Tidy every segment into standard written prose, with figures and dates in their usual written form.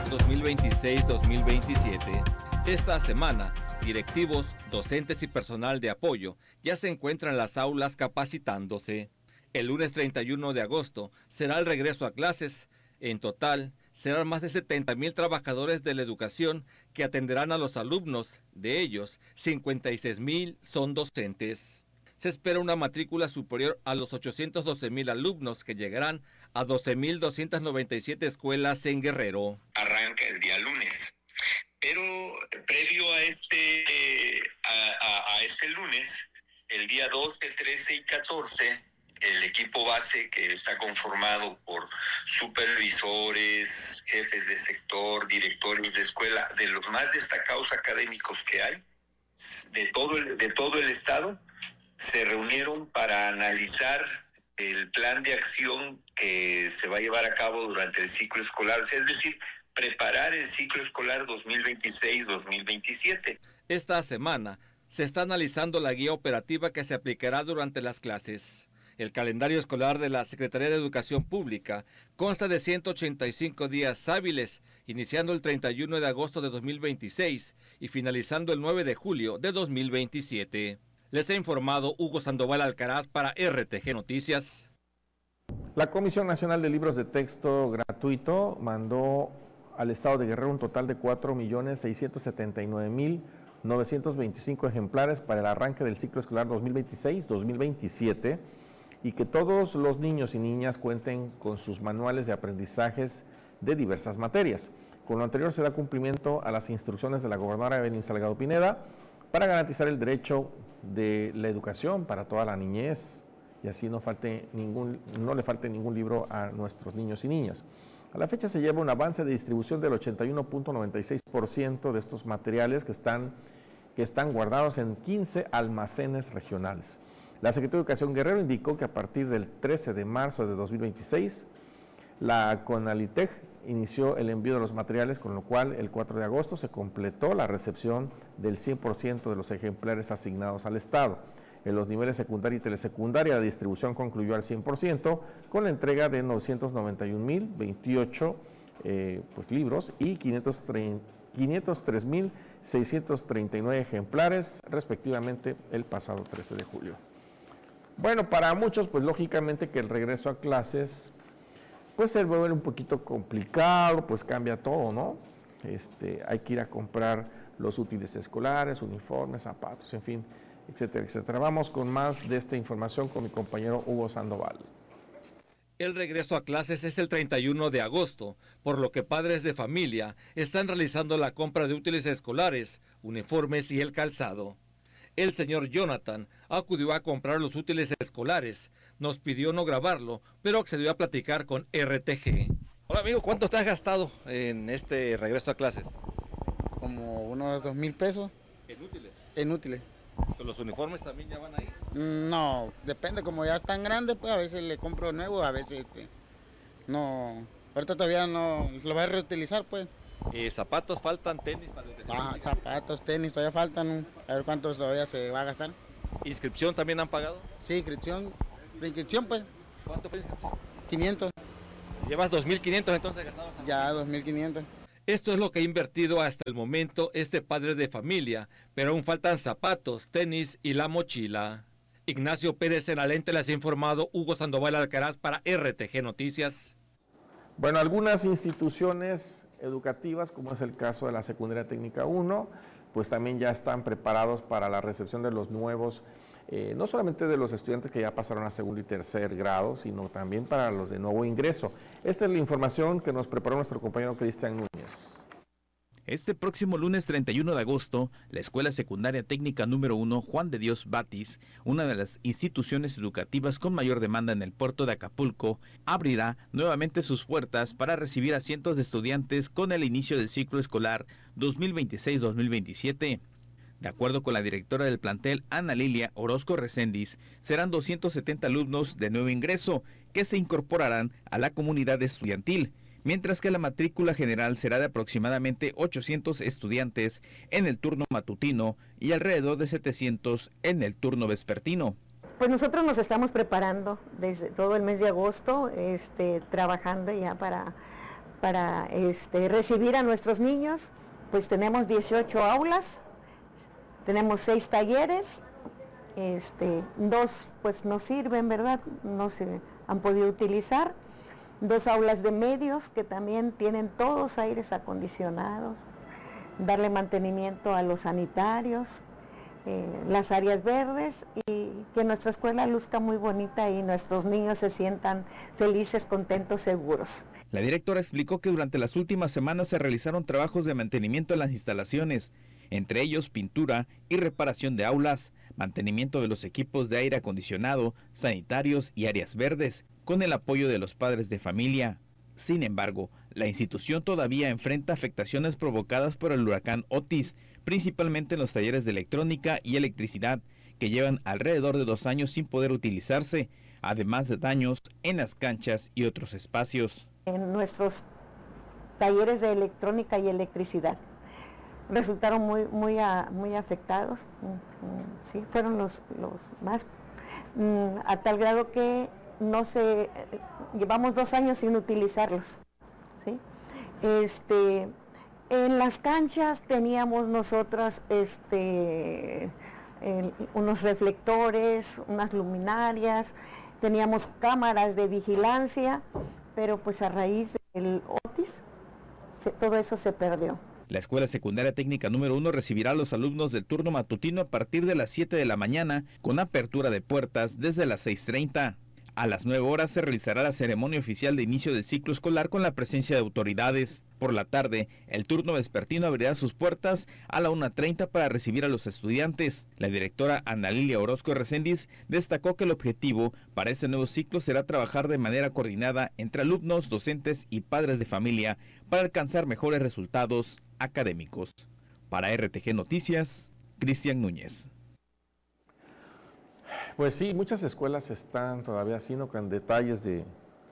2026-2027. Esta semana, directivos, docentes y personal de apoyo ya se encuentran en las aulas capacitándose. El lunes 31 de agosto será el regreso a clases. En total, serán más de 70,000 trabajadores de la educación que atenderán a los alumnos. De ellos, 56,000 son docentes. Se espera una matrícula superior a los 812,000 alumnos que llegarán a 12,297 escuelas en Guerrero. Arranca el día lunes, pero previo a este lunes, el día 12, 13 y 14, el equipo base, que está conformado por supervisores, jefes de sector, directores de escuela, de los más destacados académicos que hay, de todo el estado, se reunieron para analizar el plan de acción que se va a llevar a cabo durante el ciclo escolar, es decir, preparar el ciclo escolar 2026-2027. Esta semana se está analizando la guía operativa que se aplicará durante las clases. El calendario escolar de la Secretaría de Educación Pública consta de 185 días hábiles, iniciando el 31 de agosto de 2026 y finalizando el 9 de julio de 2027. Les ha informado Hugo Sandoval Alcaraz para RTG Noticias. La Comisión Nacional de Libros de Texto Gratuito mandó al estado de Guerrero un total de 4,679,925 ejemplares para el arranque del ciclo escolar 2026-2027 y que todos los niños y niñas cuenten con sus manuales de aprendizajes de diversas materias. Con lo anterior se da cumplimiento a las instrucciones de la gobernadora Evelyn Salgado Pineda para garantizar el derecho de la educación para toda la niñez y así no le falte ningún libro a nuestros niños y niñas. A la fecha se lleva un avance de distribución del 81.96% de estos materiales que están guardados en 15 almacenes regionales. La Secretaría de Educación Guerrero indicó que a partir del 13 de marzo de 2026, la CONALITEG inició el envío de los materiales, con lo cual el 4 de agosto se completó la recepción del 100% de los ejemplares asignados al Estado. En los niveles secundaria y telesecundaria, la distribución concluyó al 100%, con la entrega de 991,028 libros y 503,639 ejemplares, respectivamente, el pasado 13 de julio. Bueno, para muchos, pues lógicamente que el regreso a clases, pues se vuelve un poquito complicado, pues cambia todo, ¿no? Hay que ir a comprar los útiles escolares, uniformes, zapatos, en fin, etcétera, etcétera. Vamos con más de esta información con mi compañero Hugo Sandoval. El regreso a clases es el 31 de agosto, por lo que padres de familia están realizando la compra de útiles escolares, uniformes y el calzado. El señor Jonathan acudió a comprar los útiles escolares, nos pidió no grabarlo, pero accedió a platicar con RTG. Hola amigo, ¿cuánto te has gastado en este regreso a clases? Como unos 2,000 pesos. ¿En útiles? En útiles. ¿Los uniformes también ya van ahí? No, depende, como ya están grandes, pues a veces le compro nuevo, a veces no. Ahorita todavía no, lo voy a reutilizar, pues. ¿Zapatos faltan, tenis? Para lo que zapatos, tenis, todavía faltan, a ver cuántos todavía se va a gastar. ¿Inscripción también han pagado? Sí, inscripción pues. ¿Cuánto fue inscripción? 500. ¿Llevas 2,500 entonces gastados? Ya, 2,500. Esto es lo que ha invertido hasta el momento este padre de familia, pero aún faltan zapatos, tenis y la mochila. Ignacio Pérez en la lente les ha informado Hugo Sandoval Alcaraz para RTG Noticias. Bueno, algunas instituciones educativas, como es el caso de la Secundaria Técnica 1, pues también ya están preparados para la recepción de los nuevos, no solamente de los estudiantes que ya pasaron a segundo y tercer grado, sino también para los de nuevo ingreso. Esta es la información que nos preparó nuestro compañero Cristian Núñez. Este próximo lunes 31 de agosto, la Escuela Secundaria Técnica número 1 Juan de Dios Batis, una de las instituciones educativas con mayor demanda en el puerto de Acapulco, abrirá nuevamente sus puertas para recibir a cientos de estudiantes con el inicio del ciclo escolar 2026-2027. De acuerdo con la directora del plantel, Ana Lilia Orozco Recendis, serán 270 alumnos de nuevo ingreso que se incorporarán a la comunidad estudiantil, mientras que la matrícula general será de aproximadamente 800 estudiantes en el turno matutino y alrededor de 700 en el turno vespertino. Pues nosotros nos estamos preparando desde todo el mes de agosto, trabajando ya para recibir a nuestros niños. Pues tenemos 18 aulas, tenemos 6 talleres, 2 pues no sirven, ¿verdad? No se han podido utilizar. 2 aulas de medios que también tienen todos aires acondicionados, darle mantenimiento a los sanitarios, las áreas verdes, y que nuestra escuela luzca muy bonita y nuestros niños se sientan felices, contentos, seguros. La directora explicó que durante las últimas semanas se realizaron trabajos de mantenimiento en las instalaciones, entre ellos pintura y reparación de aulas, mantenimiento de los equipos de aire acondicionado, sanitarios y áreas verdes, con el apoyo de los padres de familia. Sin embargo, la institución todavía enfrenta afectaciones provocadas por el huracán Otis, principalmente en los talleres de electrónica y electricidad, que llevan alrededor de 2 años sin poder utilizarse, además de daños en las canchas y otros espacios. En nuestros talleres de electrónica y electricidad resultaron muy afectados, sí, fueron los más, a tal grado que llevamos 2 años sin utilizarlos, ¿sí? En las canchas teníamos nosotros unos reflectores, unas luminarias, teníamos cámaras de vigilancia, pero pues a raíz del Otis todo eso se perdió. La Escuela Secundaria Técnica número 1 recibirá a los alumnos del turno matutino a partir de las 7 de la mañana, con apertura de puertas desde las 6:30. A las 9 horas se realizará la ceremonia oficial de inicio del ciclo escolar con la presencia de autoridades. Por la tarde, el turno vespertino abrirá sus puertas a la 1:30 para recibir a los estudiantes. La directora Ana Lilia Orozco Reséndiz destacó que el objetivo para este nuevo ciclo será trabajar de manera coordinada entre alumnos, docentes y padres de familia para alcanzar mejores resultados académicos. Para RTG Noticias, Cristian Núñez. Pues sí, muchas escuelas están todavía así, ¿no? Con detalles de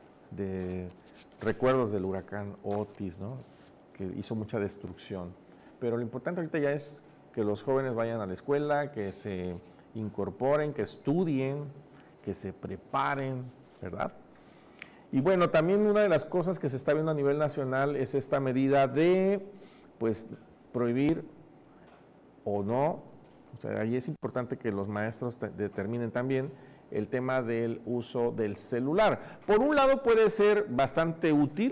recuerdos del huracán Otis, ¿no? Que hizo mucha destrucción. Pero lo importante ahorita ya es que los jóvenes vayan a la escuela, que se incorporen, que estudien, que se preparen, ¿verdad? Y bueno, también una de las cosas que se está viendo a nivel nacional es esta medida de, pues, prohibir o no. O sea, ahí es importante que los maestros determinen también el tema del uso del celular. Por un lado puede ser bastante útil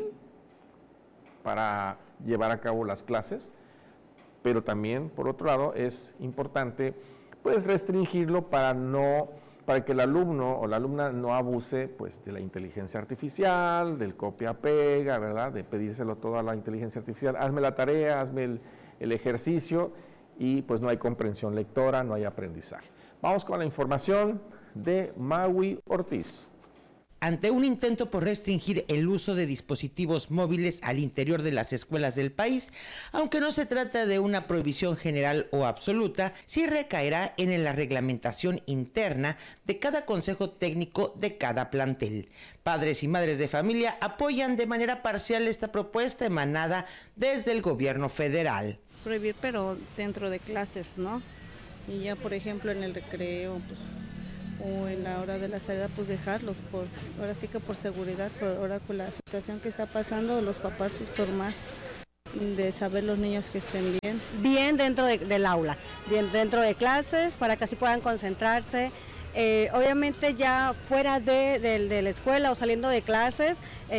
para llevar a cabo las clases, pero también, por otro lado, es importante pues restringirlo para que el alumno o la alumna no abuse pues de la inteligencia artificial, del copia-pega, ¿verdad? De pedírselo todo a la inteligencia artificial, hazme la tarea, hazme el ejercicio, y pues no hay comprensión lectora, no hay aprendizaje. Vamos con la información de Maui Ortiz. Ante un intento por restringir el uso de dispositivos móviles al interior de las escuelas del país, aunque no se trata de una prohibición general o absoluta, sí recaerá en la reglamentación interna de cada consejo técnico de cada plantel. Padres y madres de familia apoyan de manera parcial esta propuesta emanada desde el gobierno federal. Prohibir, pero dentro de clases, ¿no? Y ya, por ejemplo, en el recreo, pues, o en la hora de la salida, pues dejarlos, ahora sí que por seguridad, ahora con la situación que está pasando, los papás, pues por más de saber los niños que estén bien. Bien dentro del aula, dentro de clases, para que así puedan concentrarse. Obviamente ya fuera de la escuela o saliendo de clases,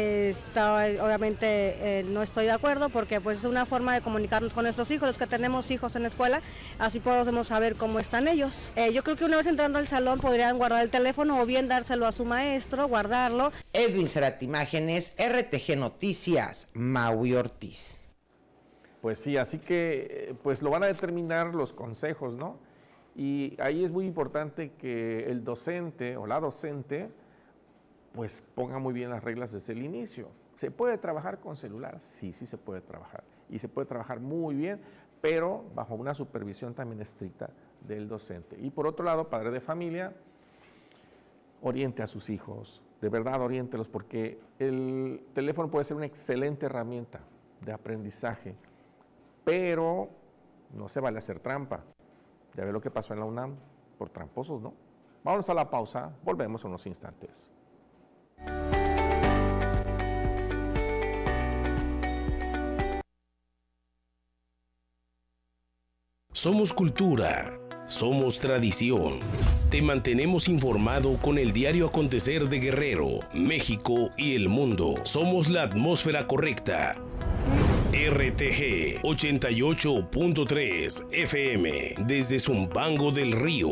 obviamente no estoy de acuerdo, porque pues es una forma de comunicarnos con nuestros hijos, los que tenemos hijos en la escuela, así podemos saber cómo están ellos. Yo creo que una vez entrando al salón podrían guardar el teléfono o bien dárselo a su maestro, guardarlo. Edwin Zarate Imágenes, RTG Noticias, Maui Ortiz. Pues sí, así que pues lo van a determinar los consejos, ¿no? Y ahí es muy importante que el docente o la docente pues ponga muy bien las reglas desde el inicio. ¿Se puede trabajar con celular? Sí, sí se puede trabajar. Y se puede trabajar muy bien, pero bajo una supervisión también estricta del docente. Y por otro lado, padre de familia, oriente a sus hijos, de verdad oriéntelos, porque el teléfono puede ser una excelente herramienta de aprendizaje, pero no se vale hacer trampa. Ya ve lo que pasó en la UNAM, por tramposos, ¿no? Vámonos a la pausa, volvemos en unos instantes. somos cultura, somos tradición. Te mantenemos informado con el diario acontecer de Guerrero, México y el mundo. Somos la atmósfera correcta. RTG 88.3 FM desde Zumpango del Río.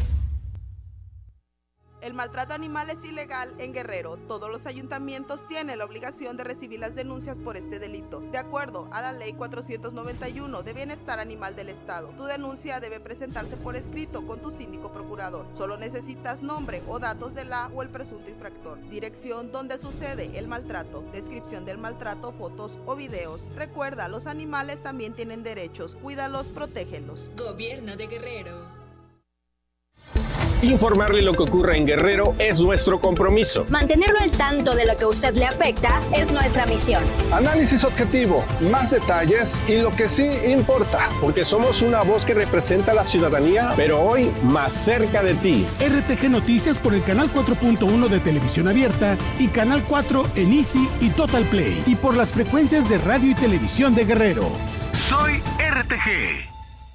El maltrato animal es ilegal en Guerrero. Todos los ayuntamientos tienen la obligación de recibir las denuncias por este delito, de acuerdo a la Ley 491 de Bienestar Animal del Estado. Tu denuncia debe presentarse por escrito con tu síndico procurador. Solo necesitas nombre o datos de la o el presunto infractor, dirección donde sucede el maltrato, descripción del maltrato, fotos o videos. Recuerda, los animales también tienen derechos. Cuídalos, protégelos. Gobierno de Guerrero. Informarle lo que ocurre en Guerrero es nuestro compromiso. Mantenerlo al tanto de lo que a usted le afecta es nuestra misión. Análisis objetivo, más detalles y lo que sí importa. Porque somos una voz que representa a la ciudadanía, pero hoy más cerca de ti. RTG Noticias por el canal 4.1 de Televisión Abierta y canal 4 en Easy y Total Play. Y por las frecuencias de radio y televisión de Guerrero. Soy RTG.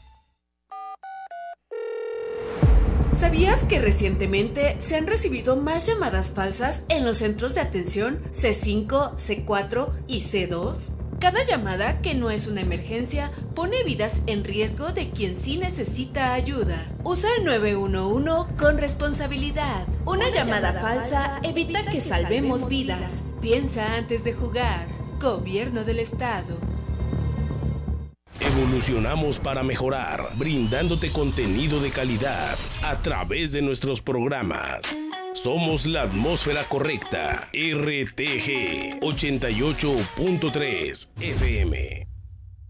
¿Sabías que recientemente se han recibido más llamadas falsas en los centros de atención C5, C4 y C2? Cada llamada que no es una emergencia pone vidas en riesgo de quien sí necesita ayuda. Usa el 911 con responsabilidad. Una llamada falsa evita que salvemos vidas. Piensa antes de jugar. Gobierno del Estado. Evolucionamos para mejorar, brindándote contenido de calidad a través de nuestros programas. Somos la atmósfera correcta. RTG 88.3 FM.